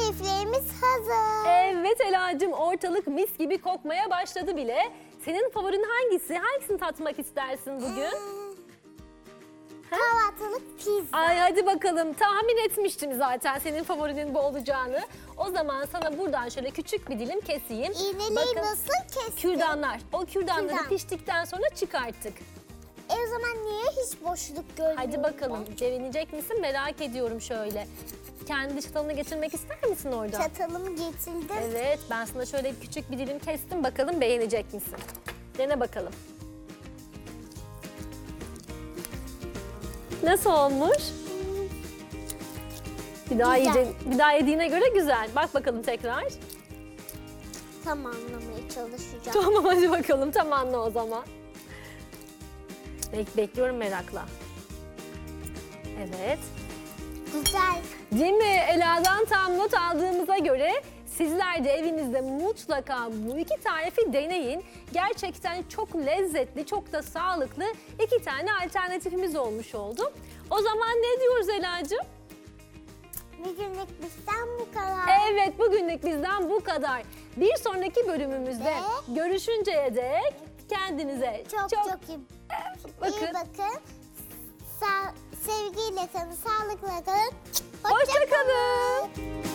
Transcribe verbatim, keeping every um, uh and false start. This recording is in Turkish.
aperatiflerimiz hazır. Evet Ela'cığım, ortalık mis gibi kokmaya başladı bile. Senin favorin hangisi? Hangisini tatmak istersin bugün? Hmm, kahvaltılık pizza. Ay hadi bakalım, tahmin etmiştim zaten senin favorinin bu olacağını. O zaman sana buradan şöyle küçük bir dilim keseyim. İğneleri Bakın, nasıl kestin? kürdanlar. O kürdanları Kürdan. piştikten sonra çıkarttık. E o zaman niye hiç boşluk görmüyorum? Hadi bakalım, devinecek misin merak ediyorum şöyle. Kendi çatalını getirmek ister misin orada? Çatalımı getirdim. Evet, ben sana şöyle küçük bir dilim kestim. Bakalım beğenecek misin? Dene bakalım. Nasıl olmuş? Bir daha Güzel. yiyece, bir daha yediğine göre güzel. Bak bakalım tekrar. Tamamlamaya çalışacağım. Tamam hadi bakalım, tamamla o zaman. Bek bekliyorum merakla. Evet. Güzel. Değil mi? Ela'dan tam not aldığımıza göre sizler de evinizde mutlaka bu iki tarifi deneyin. Gerçekten çok lezzetli, çok da sağlıklı iki tane alternatifimiz olmuş oldu. O zaman ne diyoruz Ela'cığım? Bugünlük bizden bu kadar. Evet, bugünlük bizden bu kadar. Bir sonraki bölümümüzde Ve- görüşünceye dek kendinize Çok çok, çok, iyi, bakın. iyi bakın. Sa sevgiyle kalın, sağlıkla kalın. Hoşça Hoşça kalın. kalın.